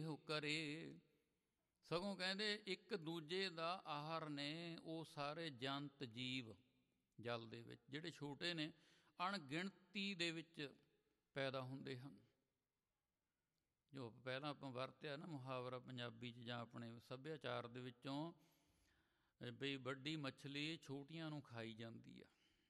ਇਹੋ ਕਰੇ। ਸਗੋਂ ਕਹਿੰਦੇ ਇੱਕ ਦੂਜੇ ਦਾ ਆਹਾਰ ਨੇ ਉਹ ਸਾਰੇ ਜੰਤ ਜੀਵ ਜਲ ਦੇ ਵਿੱਚ, ਜਿਹੜੇ ਛੋਟੇ ਨੇ ਅਣਗਿਣਤੀ ਦੇ ਵਿੱਚ ਪੈਦਾ ਹੁੰਦੇ ਹਨ। ਜੋ ਪਹਿਲਾਂ ਆਪਾਂ ਵਰਤਿਆ ਨਾ ਮੁਹਾਵਰਾ ਪੰਜਾਬੀ 'ਚ ਜਾਂ ਆਪਣੇ ਸੱਭਿਆਚਾਰ ਦੇ ਵਿੱਚੋਂ, ਬਈ ਵੱਡੀ ਮੱਛਲੀ ਛੋਟੀਆਂ ਨੂੰ ਖਾਈ ਜਾਂਦੀ ਆ,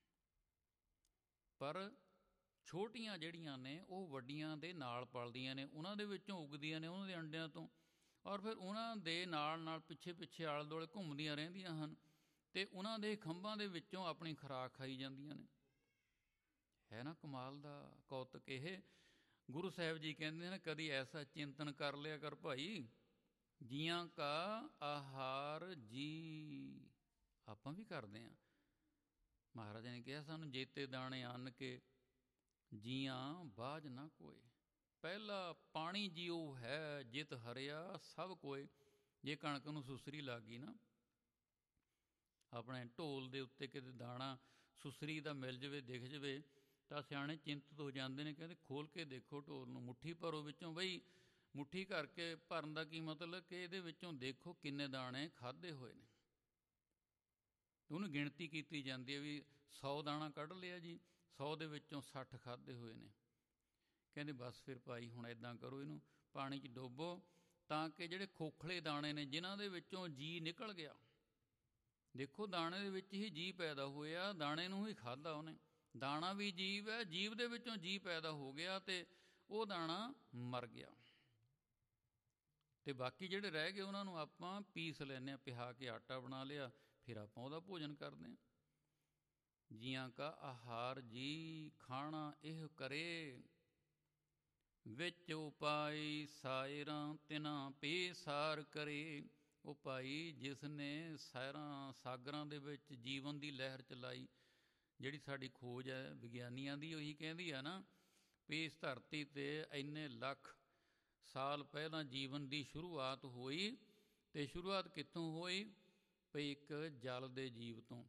ਪਰ ਛੋਟੀਆਂ ਜਿਹੜੀਆਂ ਨੇ ਉਹ ਵੱਡੀਆਂ ਦੇ ਨਾਲ ਪਲਦੀਆਂ ਨੇ, ਉਹਨਾਂ ਦੇ ਵਿੱਚੋਂ ਉੱਗਦੀਆਂ ਨੇ, ਉਹਨਾਂ ਦੇ ਅੰਡਿਆਂ ਤੋਂ, ਔਰ ਫਿਰ ਉਹਨਾਂ ਦੇ ਨਾਲ ਨਾਲ ਪਿੱਛੇ ਪਿੱਛੇ ਆਲੇ ਦੁਆਲੇ ਘੁੰਮਦੀਆਂ ਰਹਿੰਦੀਆਂ ਹਨ ਅਤੇ ਉਹਨਾਂ ਦੇ ਖੰਭਾਂ ਦੇ ਵਿੱਚੋਂ ਆਪਣੀ ਖੁਰਾਕ ਖਾਈ ਜਾਂਦੀਆਂ ਨੇ। ਹੈ ਨਾ ਕਮਾਲ ਦਾ ਕੌਤਕ ਇਹ। ਗੁਰੂ ਸਾਹਿਬ ਜੀ ਕਹਿੰਦੇ ਨੇ ਕਦੀ ਐਸਾ ਚਿੰਤਨ ਕਰ ਲਿਆ ਕਰ ਭਾਈ, ਜੀਆਂ ਕਾ ਆਹਾਰ ਜੀ। ਆਪਾਂ ਵੀ ਕਰਦੇ ਹਾਂ। ਮਹਾਰਾਜ ਨੇ ਕਿਹਾ ਸਾਨੂੰ, ਜੇਤੇ ਦਾਣੇ ਅੰਨ ਕੇ ਜੀਆਂ ਬਾਝ ਨਾ ਕੋਏ। ਪਹਿਲਾ ਪਾਣੀ ਜੀਉ ਹੈ ਜਿਤ ਹਰਿਆ ਸਭ ਕੋਏ। ਜੇ ਕਣਕ ਨੂੰ ਸੁਸਰੀ ਲੱਗ ਗਈ ਨਾ, ਆਪਣੇ ਢੋਲ ਦੇ ਉੱਤੇ ਕਿਤੇ ਦਾਣਾ ਸੁਸਰੀ ਦਾ ਮਿਲ ਜਾਵੇ, ਦਿਖ ਜਾਵੇ, ਤਾਂ ਸਿਆਣੇ ਚਿੰਤਤ ਹੋ ਜਾਂਦੇ ਨੇ, ਕਹਿੰਦੇ ਖੋਲ੍ਹ ਕੇ ਦੇਖੋ ਢੋਲ ਨੂੰ, ਮੁੱਠੀ ਭਰੋ ਵਿੱਚੋਂ। ਬਈ ਮੁੱਠੀ ਕਰਕੇ ਭਰਨ ਦਾ ਕੀ ਮਤਲਬ ਕਿ ਇਹਦੇ ਵਿੱਚੋਂ ਦੇਖੋ ਕਿੰਨੇ ਦਾਣੇ ਖਾਧੇ ਹੋਏ ਨੇ। ਉਹਨੂੰ ਗਿਣਤੀ ਕੀਤੀ ਜਾਂਦੀ ਹੈ ਵੀ 100 ਦਾਣਾ ਕੱਢ ਲਿਆ ਜੀ, 100 ਦੇ ਵਿੱਚੋਂ 60 ਖਾਧੇ ਹੋਏ ਨੇ। ਕਹਿੰਦੇ ਬਸ ਫਿਰ ਭਾਈ ਹੁਣ ਇੱਦਾਂ ਕਰੋ, ਇਹਨੂੰ ਪਾਣੀ 'ਚ ਡੋਬੋ ਤਾਂ ਕਿ ਜਿਹੜੇ ਖੋਖਲੇ ਦਾਣੇ ਨੇ ਜਿਨ੍ਹਾਂ ਦੇ ਵਿੱਚੋਂ ਜੀਅ ਨਿਕਲ ਗਿਆ, ਦੇਖੋ ਦਾਣੇ ਦੇ ਵਿੱਚ ਹੀ ਜੀਅ ਪੈਦਾ ਹੋਇਆ, ਦਾਣੇ ਨੂੰ ਹੀ ਖਾਧਾ ਉਹਨੇ। ਦਾਣਾ ਵੀ ਜੀਵ ਹੈ, ਜੀਵ ਦੇ ਵਿੱਚੋਂ ਜੀਅ ਪੈਦਾ ਹੋ ਗਿਆ ਅਤੇ ਉਹ ਦਾਣਾ ਮਰ ਗਿਆ, ਅਤੇ ਬਾਕੀ ਜਿਹੜੇ ਰਹਿ ਗਏ ਉਹਨਾਂ ਨੂੰ ਆਪਾਂ ਪੀਸ ਲੈਂਦੇ ਹਾਂ, ਪਿਹਾ ਕੇ ਆਟਾ ਬਣਾ ਲਿਆ, ਫਿਰ ਆਪਾਂ ਉਹਦਾ ਭੋਜਨ ਕਰਦੇ ਹਾਂ। ਜੀਆਂ ਕਾ ਆਹਾਰ ਜੀ ਖਾਣਾ ਇਹ ਕਰੇ, ਵਿੱਚ ਉਪਾਈ ਸਾਇਰਾਂ ਤਿਨਾਂ ਪੇਸਾਰ ਕਰੇ। ਉਹ ਭਾਈ ਜਿਸ ਨੇ ਸਾਇਰਾਂ ਸਾਗਰਾਂ ਦੇ ਵਿੱਚ ਜੀਵਨ ਦੀ ਲਹਿਰ ਚਲਾਈ, ਜਿਹੜੀ ਸਾਡੀ ਖੋਜ ਹੈ ਵਿਗਿਆਨੀਆਂ ਦੀ, ਉਹੀ ਕਹਿੰਦੀ ਆ ਨਾ ਵੀ ਇਸ ਧਰਤੀ 'ਤੇ ਇੰਨੇ ਲੱਖ ਸਾਲ ਪਹਿਲਾਂ ਜੀਵਨ ਦੀ ਸ਼ੁਰੂਆਤ ਹੋਈ, ਅਤੇ ਸ਼ੁਰੂਆਤ ਕਿੱਥੋਂ ਹੋਈ? ਵੀ ਇੱਕ ਜਲ ਦੇ ਜੀਵ ਤੋਂ।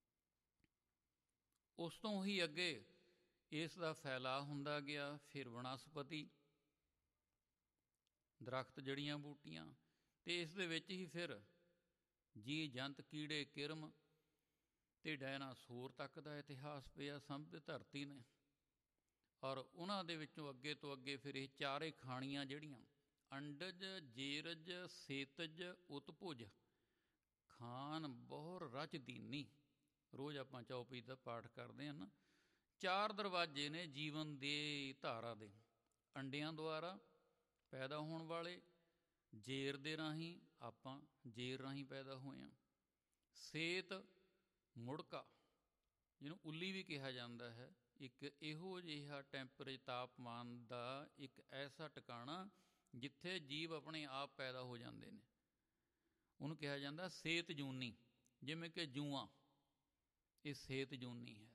ਉਸ ਤੋਂ ਹੀ ਅੱਗੇ ਇਸ ਦਾ ਫੈਲਾਅ ਹੁੰਦਾ ਗਿਆ, ਫਿਰ ਵਣਸਪਤੀ, ਦਰੱਖਤ, ਜੜੀਆਂ ਬੂਟੀਆਂ, ਅਤੇ ਇਸ ਦੇ ਵਿੱਚ ਹੀ ਫਿਰ ਜੀਅ ਜੰਤ, ਕੀੜੇ ਕਿਰਮ ਅਤੇ ਡਾਇਨਾਸੋਰ ਤੱਕ ਦਾ ਇਤਿਹਾਸ ਪਿਆ ਸਮਝ ਧਰਤੀ ਨੇ। ਔਰ ਉਹਨਾਂ ਦੇ ਵਿੱਚੋਂ ਅੱਗੇ ਤੋਂ ਅੱਗੇ ਫਿਰ ਇਹ ਚਾਰੇ ਖਾਣੀਆਂ ਜਿਹੜੀਆਂ ਅੰਡਜ, ਜੇਰਜ, ਸੇਤਜ, ਉਤਭੁਜ, ਖਾਨ ਬਹੁਰ ਰਚ ਦੀਨੀ। ਰੋਜ਼ ਆਪਾਂ ਚੌਪਈ ਦਾ ਪਾਠ ਕਰਦੇ ਹਾਂ ਨਾ। 4 ਦਰਵਾਜ਼ੇ ਨੇ ਜੀਵਨ ਦੇ ਧਾਰਾ ਦੇ। ਅੰਡਿਆਂ ਦੁਆਰਾ ਪੈਦਾ ਹੋਣ ਵਾਲੇ, ਜੇਰ ਦੇ ਰਾਹੀਂ, ਆਪਾਂ ਜੇਰ ਰਾਹੀਂ ਪੈਦਾ ਹੋਏ ਹਾਂ। ਸੇਤ ਮੁੜਕਾ, ਜਿਹਨੂੰ ਉੱਲੀ ਵੀ ਕਿਹਾ ਜਾਂਦਾ ਹੈ, ਇੱਕ ਇਹੋ ਜਿਹਾ ਟੈਂਪਰੇਚਰ ਤਾਪਮਾਨ ਦਾ ਇੱਕ ਐਸਾ ਟਿਕਾਣਾ ਜਿੱਥੇ ਜੀਵ ਆਪਣੇ ਆਪ ਪੈਦਾ ਹੋ ਜਾਂਦੇ ਨੇ, ਉਹਨੂੰ ਕਿਹਾ ਜਾਂਦਾ ਸੇਤ ਜੂਨੀ। ਜਿਵੇਂ ਕਿ ਜੂਆਂ, ਇਹ ਸੇਤ ਜੂਨੀ ਹੈ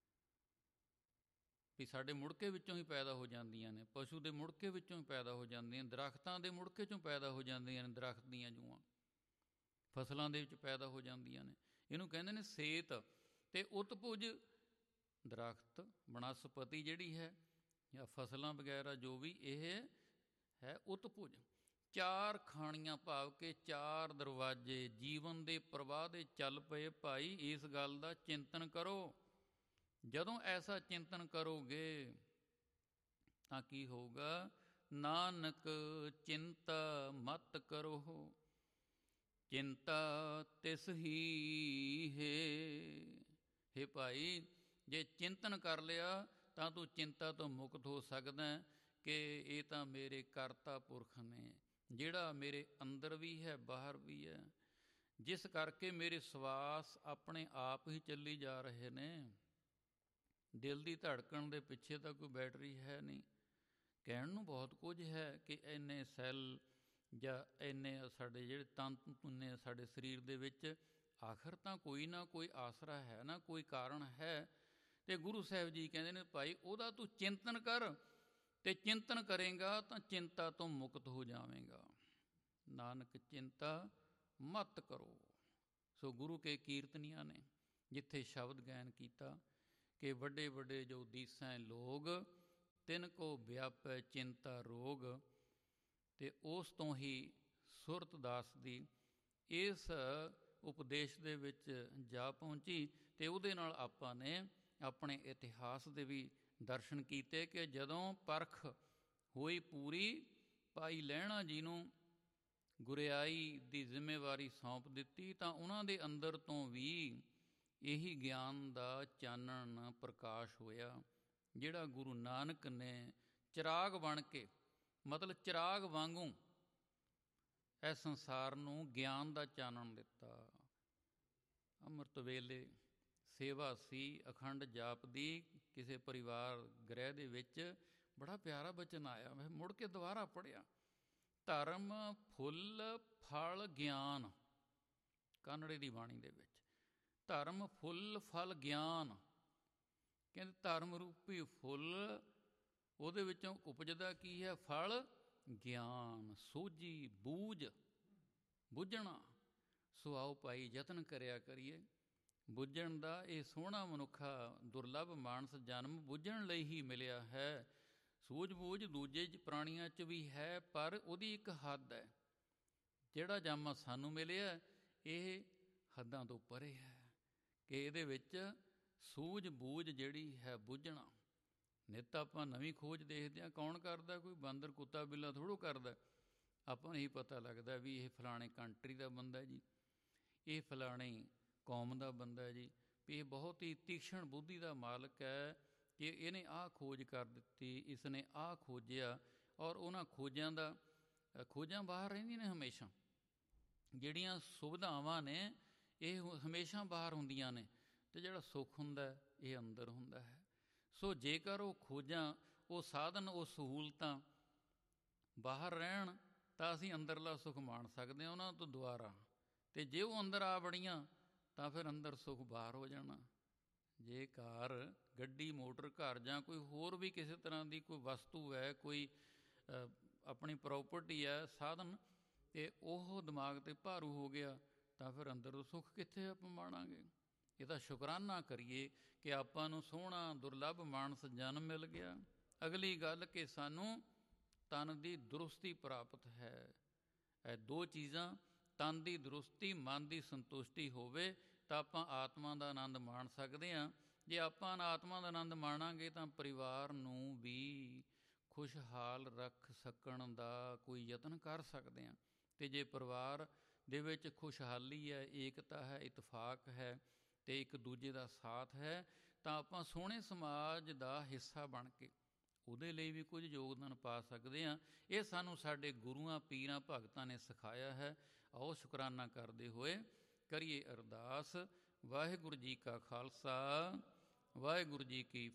ਵੀ ਸਾਡੇ ਮੁੜਕੇ ਵਿੱਚੋਂ ਹੀ ਪੈਦਾ ਹੋ ਜਾਂਦੀਆਂ ਨੇ, ਪਸ਼ੂ ਦੇ ਮੁੜਕੇ ਵਿੱਚੋਂ ਹੀ ਪੈਦਾ ਹੋ ਜਾਂਦੀਆਂ, ਦਰੱਖਤਾਂ ਦੇ ਮੁੜਕੇ 'ਚੋਂ ਪੈਦਾ ਹੋ ਜਾਂਦੀਆਂ ਨੇ, ਦਰੱਖਤ ਦੀਆਂ ਜੂਆਂ ਫਸਲਾਂ ਦੇ ਵਿੱਚ ਪੈਦਾ ਹੋ ਜਾਂਦੀਆਂ ਨੇ। ਇਹਨੂੰ ਕਹਿੰਦੇ ਨੇ ਸੇਤ। ਅਤੇ ਉਤਭੁਜ ਦਰੱਖਤ, ਬਨਸਪਤੀ ਜਿਹੜੀ ਹੈ ਜਾਂ ਫਸਲਾਂ ਵਗੈਰਾ ਜੋ ਵੀ, ਇਹ ਹੈ ਉਤਭੁਜ। 4 ਖਾਣੀਆਂ ਭਾਵ ਕਿ 4 ਦਰਵਾਜ਼ੇ ਜੀਵਨ ਦੇ ਪ੍ਰਵਾਹ ਦੇ ਚੱਲ ਪਏ। ਭਾਈ ਇਸ ਗੱਲ ਦਾ ਚਿੰਤਨ ਕਰੋ। ਜਦੋਂ ਐਸਾ ਚਿੰਤਨ ਕਰੋਗੇ ਤਾਂ ਕੀ ਹੋਊਗਾ? ਨਾਨਕ ਚਿੰਤਾ ਮਤ ਕਰੋ, ਚਿੰਤਾ ਤਿਸ ਹੀ ਹੈ ਭਾਈ। ਜੇ ਚਿੰਤਨ ਕਰ ਲਿਆ ਤਾਂ ਤੂੰ ਚਿੰਤਾ ਤੋਂ ਮੁਕਤ ਹੋ ਸਕਦਾ ਕਿ ਇਹ ਤਾਂ ਮੇਰੇ ਕਰਤਾ ਪੁਰਖ ਨੇ, ਜਿਹੜਾ ਮੇਰੇ ਅੰਦਰ ਵੀ ਹੈ ਬਾਹਰ ਵੀ ਹੈ, ਜਿਸ ਕਰਕੇ ਮੇਰੇ ਸਵਾਸ ਆਪਣੇ ਆਪ ਹੀ ਚੱਲੀ ਜਾ ਰਹੇ ਨੇ। ਦਿਲ ਦੀ ਧੜਕਣ ਦੇ ਪਿੱਛੇ ਤਾਂ ਕੋਈ ਬੈਟਰੀ ਹੈ ਨਹੀਂ। ਕਹਿਣ ਨੂੰ ਬਹੁਤ ਕੁਝ ਹੈ ਕਿ ਇੰਨੇ ਸੈੱਲ ਜਾਂ ਇੰਨੇ ਸਾਡੇ ਜਿਹੜੇ ਤੰਤੂ ਨੇ ਸਾਡੇ ਸਰੀਰ ਦੇ ਵਿੱਚ, ਆਖਰ ਤਾਂ ਕੋਈ ਨਾ ਕੋਈ ਆਸਰਾ ਹੈ ਨਾ, ਕੋਈ ਕਾਰਨ ਹੈ। ਅਤੇ ਗੁਰੂ ਸਾਹਿਬ ਜੀ ਕਹਿੰਦੇ ਨੇ ਭਾਈ ਉਹਦਾ ਤੂੰ ਚਿੰਤਨ ਕਰ, ਅਤੇ ਚਿੰਤਨ ਕਰੇਗਾ ਤਾਂ ਚਿੰਤਾ ਤੋਂ ਮੁਕਤ ਹੋ ਜਾਵੇਗਾ। ਨਾਨਕ ਚਿੰਤਾ ਮਤ ਕਰੋ। ਸੋ ਗੁਰੂ ਕੇ ਕੀਰਤਨੀਆਂ ਨੇ ਜਿੱਥੇ ਸ਼ਬਦ ਗਾਇਨ ਕੀਤਾ ਕਿ ਵੱਡੇ ਵੱਡੇ ਜੋ ਦੀਸੈਂ ਲੋਗ, ਤਿਨ ਕੋ ਵਿਆਪੈ ਚਿੰਤਾ ਰੋਗ, ਅਤੇ ਉਸ ਤੋਂ ਹੀ ਸੁਰਤਦਾਸ ਦੀ ਇਸ ਉਪਦੇਸ਼ ਦੇ ਵਿੱਚ ਜਾ ਪਹੁੰਚੀ। ਅਤੇ ਉਹਦੇ ਨਾਲ ਆਪਾਂ ਨੇ ਆਪਣੇ ਇਤਿਹਾਸ ਦੇ ਵੀ ਦਰਸ਼ਨ ਕੀਤੇ ਕਿ ਜਦੋਂ ਪਰਖ ਹੋਈ ਪੂਰੀ, ਭਾਈ ਲਹਿਣਾ ਜੀ ਨੂੰ ਗੁਰਿਆਈ ਦੀ ਜ਼ਿੰਮੇਵਾਰੀ ਸੌਂਪ ਦਿੱਤੀ, ਤਾਂ ਉਹਨਾਂ ਦੇ ਅੰਦਰ ਤੋਂ ਵੀ ਇਹੀ ਗਿਆਨ ਦਾ ਚਾਨਣ ਪ੍ਰਕਾਸ਼ ਹੋਇਆ, ਜਿਹੜਾ ਗੁਰੂ ਨਾਨਕ ਨੇ ਚਿਰਾਗ ਬਣ ਕੇ, ਮਤਲਬ ਚਿਰਾਗ ਵਾਂਗੂ ਇਸ ਸੰਸਾਰ ਨੂੰ ਗਿਆਨ ਦਾ ਚਾਨਣ ਦਿੱਤਾ। ਅੰਮ੍ਰਿਤ ਵੇਲੇ ਸੇਵਾ ਸੀ ਅਖੰਡ ਜਾਪ ਦੀ, ਕਿਸੇ ਪਰਿਵਾਰ ਗ੍ਰਹਿ ਦੇ ਵਿੱਚ ਬੜਾ ਪਿਆਰਾ ਬਚਨ ਆਇਆ, ਮੈਂ ਮੁੜ ਕੇ ਦੁਬਾਰਾ ਪੜ੍ਹਿਆ। ਧਰਮ ਫੁੱਲ ਫਲ ਗਿਆਨ, ਕਾਨੜੇ ਦੀ ਬਾਣੀ ਦੇ ਵਿੱਚ ਧਰਮ ਫੁੱਲ ਫਲ ਗਿਆਨ, ਕਹਿੰਦੇ ਧਰਮ ਰੂਪੀ ਫੁੱਲ, ਉਹਦੇ ਵਿੱਚੋਂ ਉਪਜਦਾ ਕੀ ਹੈ? ਫਲ ਗਿਆਨ, ਸੋਝੀ, ਬੂਝ, ਬੁੱਝਣਾ। ਸੋ ਆਓ ਭਾਈ ਯਤਨ ਕਰਿਆ ਕਰੀਏ ਬੁੱਝਣ ਦਾ। ਇਹ ਸੋਹਣਾ ਮਨੁੱਖਾ ਦੁਰਲੱਭ ਮਾਨਸ ਜਨਮ ਬੁੱਝਣ ਲਈ ਹੀ ਮਿਲਿਆ ਹੈ। ਸੂਝ ਬੂਝ ਦੂਜੇ ਪ੍ਰਾਣੀਆਂ 'ਚ ਵੀ ਹੈ, ਪਰ ਉਹਦੀ ਇੱਕ ਹੱਦ ਹੈ। ਜਿਹੜਾ ਜਾਮਾ ਸਾਨੂੰ ਮਿਲਿਆ ਇਹ ਹੱਦਾਂ ਤੋਂ ਪਰੇ ਹੈ, ਕਿ ਇਹਦੇ ਵਿੱਚ ਸੂਝ ਬੂਝ ਜਿਹੜੀ ਹੈ, ਬੁੱਝਣਾ। ਨਿੱਤ ਆਪਾਂ ਨਵੀਂ ਖੋਜ ਦੇਖਦੇ ਹਾਂ, ਕੌਣ ਕਰਦਾ? ਕੋਈ ਬਾਂਦਰ ਕੁੱਤਾ ਬਿੱਲਾ ਥੋੜ੍ਹਾ ਕਰਦਾ। ਆਪਾਂ ਨੂੰ ਇਹੀ ਪਤਾ ਲੱਗਦਾ ਵੀ ਇਹ ਫਲਾਣੇ ਕੰਟਰੀ ਦਾ ਬੰਦਾ ਜੀ, ਇਹ ਫਲਾਣੀ ਕੌਮ ਦਾ ਬੰਦਾ ਜੀ, ਵੀ ਇਹ ਬਹੁਤ ਹੀ ਤੀਖਣ ਬੁੱਧੀ ਦਾ ਮਾਲਕ ਹੈ, ਕਿ ਇਹਨੇ ਆਹ ਖੋਜ ਕਰ ਦਿੱਤੀ, ਇਸ ਨੇ ਆਹ ਖੋਜਿਆ। ਔਰ ਉਹਨਾਂ ਖੋਜਾਂ ਬਾਹਰ ਰਹਿੰਦੀਆਂ ਨੇ ਹਮੇਸ਼ਾ, ਜਿਹੜੀਆਂ ਸੁਵਿਧਾਵਾਂ ਨੇ ਇਹ ਹਮੇਸ਼ਾ ਬਾਹਰ ਹੁੰਦੀਆਂ ਨੇ, ਅਤੇ ਜਿਹੜਾ ਸੁੱਖ ਹੁੰਦਾ ਇਹ ਅੰਦਰ ਹੁੰਦਾ ਹੈ। ਸੋ ਜੇਕਰ ਉਹ ਖੋਜਾਂ, ਉਹ ਸਾਧਨ, ਉਹ ਸਹੂਲਤਾਂ ਬਾਹਰ ਰਹਿਣ ਤਾਂ ਅਸੀਂ ਅੰਦਰਲਾ ਸੁੱਖ ਮਾਣ ਸਕਦੇ ਹਾਂ ਉਹਨਾਂ ਤੋਂ ਦੁਆਰਾ, ਅਤੇ ਜੇ ਉਹ ਅੰਦਰ ਆ ਬੜੀਆਂ ਤਾਂ ਫਿਰ ਅੰਦਰ ਸੁੱਖ ਬਾਹਰ ਹੋ ਜਾਣਾ। ਜੇ ਕਾਰ, ਗੱਡੀ, ਮੋਟਰ, ਘਰ ਜਾਂ ਕੋਈ ਹੋਰ ਵੀ ਕਿਸੇ ਤਰ੍ਹਾਂ ਦੀ ਕੋਈ ਵਸਤੂ ਹੈ, ਕੋਈ ਆਪਣੀ ਪ੍ਰੋਪਰਟੀ ਹੈ, ਸਾਧਨ, ਅਤੇ ਉਹ ਦਿਮਾਗ 'ਤੇ ਭਾਰੂ ਹੋ ਗਿਆ ਤਾਂ ਫਿਰ ਅੰਦਰ ਸੁੱਖ ਕਿੱਥੇ ਆਪਾਂ ਮਾਣਾਂਗੇ? ਇਹ ਤਾਂ ਸ਼ੁਕਰਾਨਾ ਕਰੀਏ ਕਿ ਆਪਾਂ ਨੂੰ ਸੋਹਣਾ ਦੁਰਲੱਭ ਮਾਨਸ ਜਨਮ ਮਿਲ ਗਿਆ। ਅਗਲੀ ਗੱਲ ਕਿ ਸਾਨੂੰ ਤਨ ਦੀ ਦਰੁਸਤੀ ਪ੍ਰਾਪਤ ਹੈ। ਇਹ ਦੋ ਚੀਜ਼ਾਂ, ਤਨ ਦੀ ਦਰੁਸਤੀ, ਮਨ ਦੀ ਸੰਤੁਸ਼ਟੀ ਹੋਵੇ ਤਾਂ ਆਪਾਂ ਆਤਮਾ ਦਾ ਆਨੰਦ ਮਾਣ ਸਕਦੇ ਹਾਂ। ਜੇ ਆਪਾਂ ਆਤਮਾ ਦਾ ਆਨੰਦ ਮਾਣਾਂਗੇ ਤਾਂ ਪਰਿਵਾਰ ਨੂੰ ਵੀ ਖੁਸ਼ਹਾਲ ਰੱਖ ਸਕਣ ਦਾ ਕੋਈ ਯਤਨ ਕਰ ਸਕਦੇ ਹਾਂ। ਅਤੇ ਜੇ ਪਰਿਵਾਰ ਦੇ ਵਿੱਚ ਖੁਸ਼ਹਾਲੀ ਹੈ, ਏਕਤਾ ਹੈ, ਇਤਫਾਕ ਹੈ, ਅਤੇ ਇੱਕ ਦੂਜੇ ਦਾ ਸਾਥ ਹੈ, ਤਾਂ ਆਪਾਂ ਸੋਹਣੇ ਸਮਾਜ ਦਾ ਹਿੱਸਾ ਬਣ ਕੇ ਉਹਦੇ ਲਈ ਵੀ ਕੁਝ ਯੋਗਦਾਨ ਪਾ ਸਕਦੇ ਹਾਂ। ਇਹ ਸਾਨੂੰ ਸਾਡੇ ਗੁਰੂਆਂ, ਪੀਰਾਂ, ਭਗਤਾਂ ਨੇ ਸਿਖਾਇਆ ਹੈ। ਆਓ ਸ਼ੁਕਰਾਨਾ ਕਰਦੇ ਹੋਏ ਕਰੀਏ ਅਰਦਾਸ। ਵਾਹਿਗੁਰੂ ਜੀ ਕਾ ਖਾਲਸਾ, ਵਾਹਿਗੁਰੂ ਜੀ ਕੀ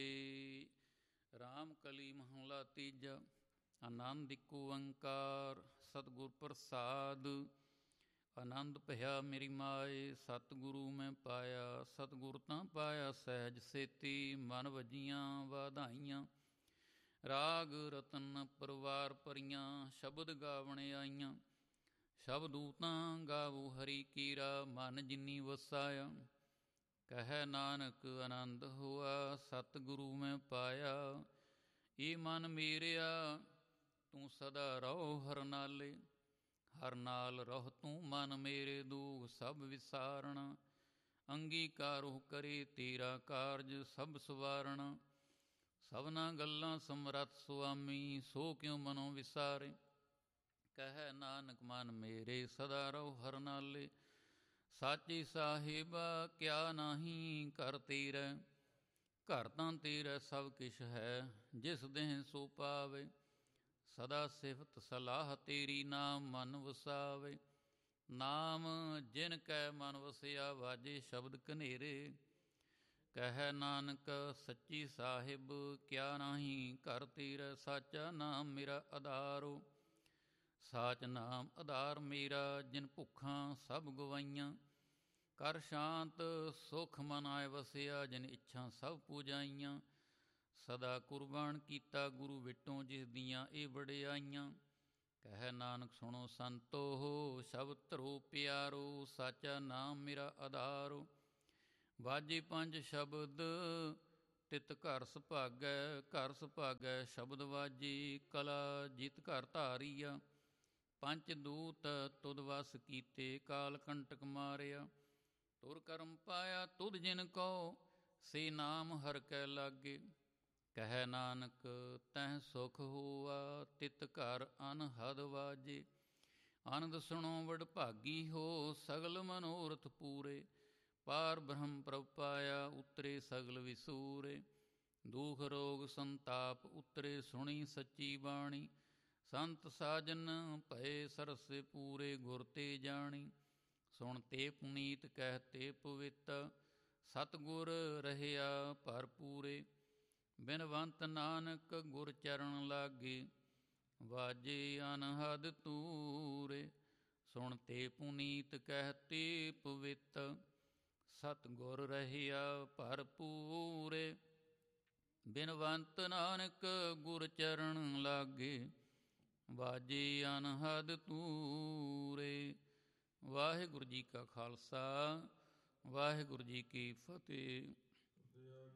ਫਤਿਹ। ਰਾਮ ਕਲੀ ਮਹੱਲਾ ਤੀਜਾ। ਆਨੰਦ ਇੱਕ ਓੰਕਾਰ ਸਤਿਗੁਰ ਪ੍ਰਸਾਦ। ਆਨੰਦ ਭਇਆ ਮੇਰੀ ਮਾਏ, ਸਤਿਗੁਰੂ ਮੈਂ ਪਾਇਆ। ਸਤਿਗੁਰ ਤਾਂ ਪਾਇਆ ਸਹਿਜ ਸੇਤੀ, ਮਨ ਵੱਜੀਆਂ ਵਧਾਈਆਂ। ਰਾਗ ਰਤਨ ਪਰਵਾਰ ਭਰੀਆਂ, ਸ਼ਬਦ ਗਾਵਣ ਆਈਆਂ। ਸ਼ਬਦੂ ਤਾਂ ਗਾਵੋ ਹਰੀ ਕੀਰਾ, ਮਨ ਜਿਨੀ ਵਸਾਇਆ। ਕਹਿ ਨਾਨਕ ਆਨੰਦ ਹੋਆ, ਸਤਿਗੁਰੂ ਮੈਂ ਪਾਇਆ। ਏ ਮਨ ਮੇਰਿਆ ਤੂੰ ਸਦਾ ਰਹੋ ਹਰ ਨਾਲੇ, ਹਰ ਨਾਲ ਰਹ ਤੂੰ ਮਨ ਮੇਰੇ, ਦੁਖ ਸਭ ਵਿਸਾਰਣਾ। ਅੰਗੀਕਾਰੋ ਕਰੇ ਤੇਰਾ ਕਾਰਜ ਸਭ ਸਵਾਰਣਾ। ਸਭਨਾ ਗੱਲਾਂ ਸਮਰੱਥ ਸੁਆਮੀ, ਸੋ ਕਿਉ ਮਨੋ ਵਿਸਾਰੇ। ਕਹਿ ਨਾਨਕ ਮਨ ਮੇਰੇ ਸਦਾ ਰਹੋ ਹਰ ਨਾਲੇ। ਸਾਚੇ ਸਾਹਿਬ ਕਿਆ ਨਾਹੀਂ ਘਰ ਤੇਰਾ, ਘਰ ਤਾਂ ਤੇਰਾ ਸਭ ਕਿਛ ਹੈ, ਜਿਸ ਦੇਹ ਸੋ ਪਾਵੇ। ਸਦਾ ਸਿਫਤ ਸਲਾਹ ਤੇਰੀ, ਨਾਮ ਮਨ ਵਸਾਵੇ। ਨਾਮ ਜਿਨ ਕੈ ਮਨ ਵਸਿਆ, ਵਾਜੇ ਸ਼ਬਦ ਕਨੇਰੇ। ਕਹਿ ਨਾਨਕ ਸੱਚੀ ਸਾਹਿਬ ਕਿਆ ਨਾਹੀਂ ਘਰ ਤੇਰਾ, ਸਾਚਾ ਨਾਮ ਮੇਰਾ ਆਧਾਰੋ। ਸਾਚ ਨਾਮ ਆਧਾਰ ਮੇਰਾ, ਜਿਨ ਭੁੱਖਾਂ ਸਭ ਗਵਾਈਆਂ। ਕਰ ਸ਼ਾਂਤ ਸੁਖ ਮਨ ਆਏ ਵਸਿਆ, ਜਿਨ ਇੱਛਾ ਸਭ ਪੂਜਾਈਆਂ। ਸਦਾ ਕੁਰਬਾਨ ਕੀਤਾ ਗੁਰੂ ਵਿਟੋਂ, ਜਿਸ ਦੀਆਂ ਇਹ ਵਡਿਆਈਆਂ। ਕਹਿ ਨਾਨਕ ਸੁਣੋ ਸੰਤੋ, ਸ਼ਬਦ ਧਰੋ ਪਿਆਰੋ। ਸਾਚਾ ਨਾਮ ਮੇਰਾ ਆਧਾਰੋ। ਵਾਜੇ ਪੰਜ ਸ਼ਬਦ ਤਿਤ ਘਰ ਸੁਭਾਗੈ, ਘਰ ਸੁਭਾਗੈ ਸ਼ਬਦ ਵਾਜੀ, ਕਲਾ ਜਿਤ ਘਰ ਧਾਰੀਆ। ਪੰਚ ਦੂਤ ਤੁਧ ਵਸ ਕੀਤੇ, ਕਾਲ ਕੰਟਕ ਮਾਰਿਆ। ਤੁਰ ਕਰਮ ਪਾਇਆ ਤੁਧ ਜਿਨ ਕਉ, ਸੇ ਨਾਮ ਹਰਿ ਕੈ ਲਾਗੇ। ਕਹਿ ਨਾਨਕ ਤਹਿ ਸੁਖ ਹੋਆ, ਤਿਤ ਘਰ ਅਨਹਦ ਵਾਜੇ। ਆਨੰਦ ਸੁਣੋ ਵਡਭਾਗੀ ਹੋ, ਸਗਲ ਮਨੋਰਥ ਪੂਰੇ। ਪਾਰ ਬ੍ਰਹਮ ਪ੍ਰਭ ਪਾਇਆ, ਉਤਰੇ ਸਗਲ ਵਿਸੂਰੇ। ਦੁਖ ਰੋਗ ਸੰਤਾਪ ਉਤਰੇ, ਸੁਣੀ ਸੱਚੀ ਬਾਣੀ। ਸੰਤ ਸਾਜਨ ਭਏ ਸਰਸੇ ਪੂਰੇ, ਗੁਰ ਤੇ ਜਾਣੀ। ਸੁਣ ਤੇ ਪੁਨੀਤ ਕਹਿ ਤੇ ਪਵਿੱਤ, ਸਤਿਗੁਰ ਰਹਿਆ ਭਰਪੂਰੇ। ਬਿਨਵੰਤ ਨਾਨਕ ਗੁਰ ਚਰਨ ਲਾਗੇ, ਵਾਜੇ ਅਨਹਦ ਤੂਰੇ। ਸੁਣ ਤੇ ਪੁਨੀਤ ਕਹਿ ਤੇ ਪਵਿੱਤ, ਸਤਿਗੁਰ ਰਹਿਆ ਭਰਪੂਰੇ। ਬਿਨਵੰਤ ਨਾਨਕ ਗੁਰ ਚਰਨ ਲਾਗੇ, ਵਾਜੇ ਅਨਹਦ ਤੂਰੇ। ਵਾਹਿਗੁਰੂ ਜੀ ਕਾ ਖਾਲਸਾ, ਵਾਹਿਗੁਰੂ ਜੀ ਕੀ ਫਤਿਹ।